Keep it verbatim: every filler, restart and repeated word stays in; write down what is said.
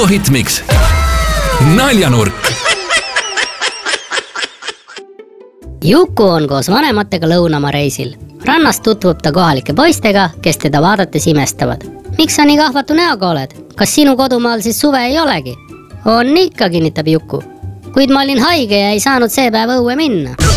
duohitmiks Naljanurk. Juku on koos vanematega lõunamaa reisil. Rannast tutvub ta kohalike poistega, kes teda vaadates imestavad. Miks sa nii kahvatu näoga oled? Kas sinu kodumaal siis suve ei olegi? On ikka, kinnitab Juku. Kuid ma olin haige ja ei saanud see päev õue minna.